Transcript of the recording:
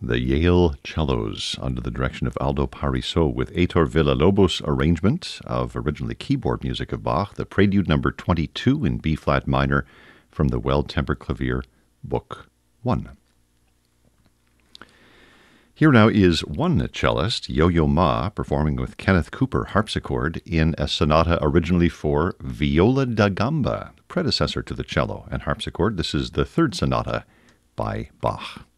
The Yale Cellos under the direction of Aldo Parisot with Heitor Villa-Lobos' arrangement of originally keyboard music of Bach, the Prelude number 22 in B-flat minor from the Well-Tempered Clavier, Book 1. Here now is one cellist, Yo-Yo Ma, performing with Kenneth Cooper harpsichord in a sonata originally for viola da gamba, predecessor to the cello and harpsichord. This is the third sonata by Bach.